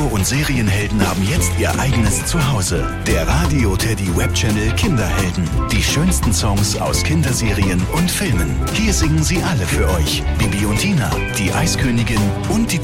Radio- und Serienhelden haben jetzt ihr eigenes Zuhause. Der Radio Teddy Webchannel Kinderhelden. Die schönsten Songs aus Kinderserien und Filmen. Hier singen sie alle für euch. Bibi und Tina, die Eiskönigin und die